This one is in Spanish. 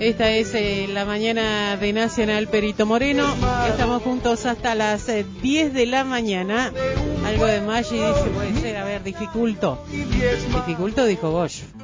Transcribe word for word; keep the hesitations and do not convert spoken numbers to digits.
Esta es eh, la mañana de Nacional Perito Moreno. Estamos juntos hasta las eh, diez de la mañana. Algo de Maggi dice, puede ser, a ver, dificulto. Dificulto, dijo Goyo.